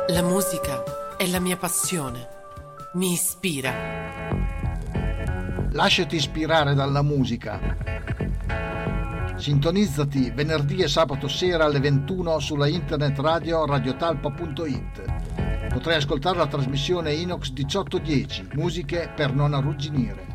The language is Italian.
La musica è la mia passione. Mi ispira. Lasciati ispirare dalla musica. Sintonizzati venerdì e sabato sera alle 21 sulla internet radio radiotalpa.it. Potrai ascoltare la trasmissione Inox 1810, musiche per non arrugginire.